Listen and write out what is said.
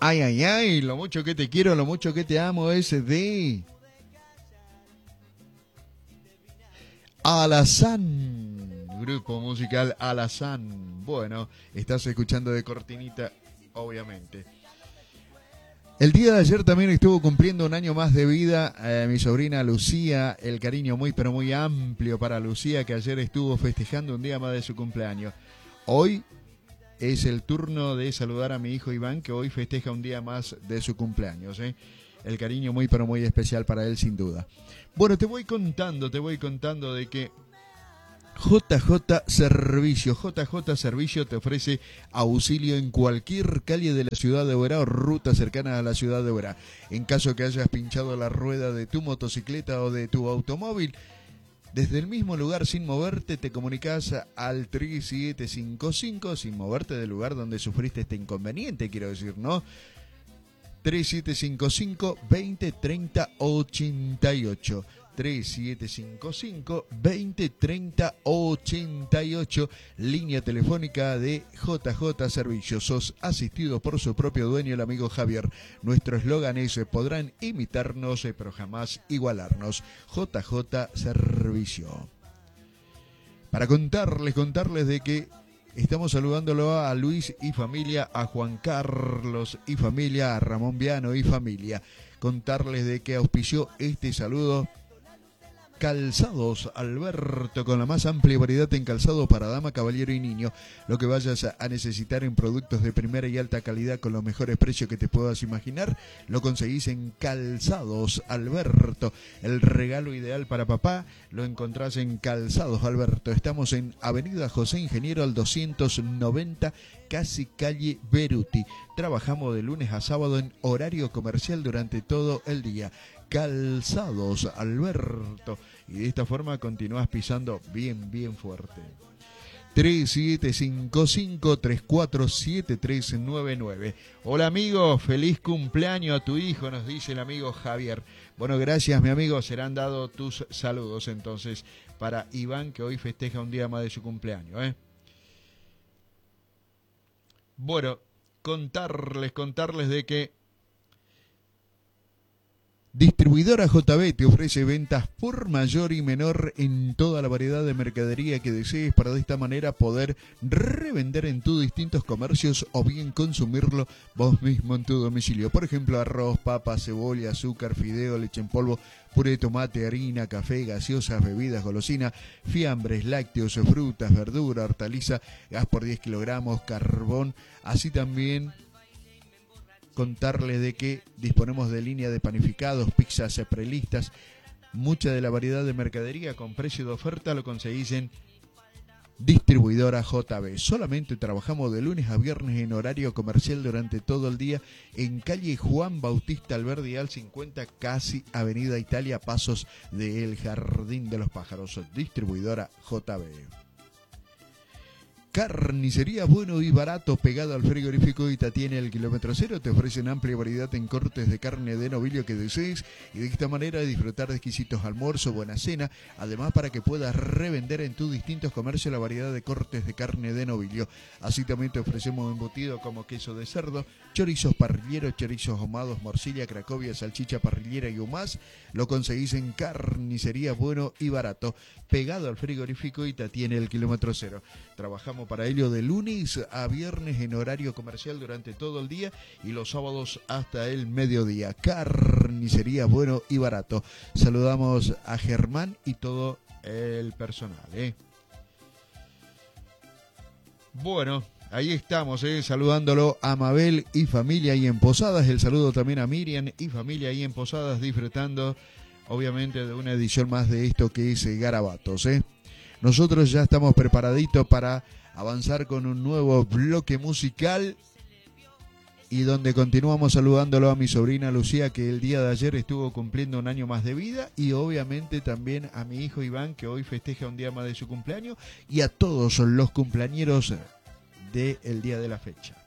Ay, ay, ay, lo mucho que te quiero, lo mucho que te amo, ese de Alazán, grupo musical Alazán. Bueno, estás escuchando de cortinita, obviamente. El día de ayer también estuvo cumpliendo un año más de vida mi sobrina Lucía, el cariño muy pero muy amplio para Lucía, que ayer estuvo festejando un día más de su cumpleaños. Hoy es el turno de saludar a mi hijo Iván, que hoy festeja un día más de su cumpleaños. El cariño muy pero muy especial para él, sin duda. Bueno, te voy contando de que JJ Servicio te ofrece auxilio en cualquier calle de la ciudad de Oberá o ruta cercana a la ciudad de Oberá. En caso que hayas pinchado la rueda de tu motocicleta o de tu automóvil, desde el mismo lugar, sin moverte, te comunicas al 3755, sin moverte del lugar donde sufriste este inconveniente, quiero decir, ¿no? 3755 20 30 88. 3755 20 30 88, línea telefónica de JJ Servicios. Sos asistido por su propio dueño, el amigo Javier. Nuestro eslogan es: podrán imitarnos, pero jamás igualarnos. JJ Servicio. Para contarles de que estamos saludándolo a Luis y familia, a Juan Carlos y familia, a Ramón Viano y familia. Contarles de que auspició este saludo Calzados Alberto, con la más amplia variedad en calzado para dama, caballero y niño. Lo que vayas a necesitar en productos de primera y alta calidad con los mejores precios que te puedas imaginar, lo conseguís en Calzados Alberto. El regalo ideal para papá lo encontrás en Calzados Alberto. Estamos en Avenida José Ingeniero al 290, casi calle Beruti. Trabajamos de lunes a sábado en horario comercial durante todo el día. Calzados Alberto. Y de esta forma continúas pisando bien fuerte. 3755-347399. Hola amigo, feliz cumpleaños a tu hijo, nos dice el amigo Javier. Bueno, gracias mi amigo, serán dados tus saludos entonces para Iván, que hoy festeja un día más de su cumpleaños. Bueno, contarles de que Distribuidora JB te ofrece ventas por mayor y menor en toda la variedad de mercadería que desees, para de esta manera poder revender en tus distintos comercios o bien consumirlo vos mismo en tu domicilio. Por ejemplo, arroz, papa, cebolla, azúcar, fideo, leche en polvo, puré de tomate, harina, café, gaseosas, bebidas, golosinas, fiambres, lácteos, frutas, verdura, hortaliza, gas por 10 kilogramos, carbón, así también contarles de que disponemos de línea de panificados, pizzas prelistas, mucha de la variedad de mercadería con precio de oferta lo conseguís en Distribuidora JB. Solamente trabajamos de lunes a viernes en horario comercial durante todo el día en calle Juan Bautista Alberdi 50, casi Avenida Italia, pasos del Jardín de los Pájaros. Distribuidora JB. Carnicería Bueno y Barato, pegado al frigorífico Itatiene al kilómetro cero. Te ofrecen amplia variedad en cortes de carne de novillo que desees, y de esta manera disfrutar de exquisitos almuerzos, buena cena. Además, para que puedas revender en tus distintos comercios la variedad de cortes de carne de novillo. Así también te ofrecemos embutido como queso de cerdo, chorizos parrilleros, chorizos ahumados, morcilla, cracovia, salchicha parrillera y más. Lo conseguís en Carnicería Bueno y Barato, pegado al frigorífico Itatiene al kilómetro cero. Trabajamos para ello de lunes a viernes en horario comercial durante todo el día y los sábados hasta el mediodía. Carnicería Bueno y Barato. Saludamos a Germán y todo el personal. Bueno, ahí estamos, saludándolo a Mabel y familia ahí en Posadas. El saludo también a Miriam y familia ahí en Posadas, disfrutando obviamente de una edición más de esto que es Garabatos. Nosotros ya estamos preparaditos para avanzar con un nuevo bloque musical, y donde continuamos saludándolo a mi sobrina Lucía, que el día de ayer estuvo cumpliendo un año más de vida, y obviamente también a mi hijo Iván, que hoy festeja un día más de su cumpleaños, y a todos los cumpleañeros del día de la fecha.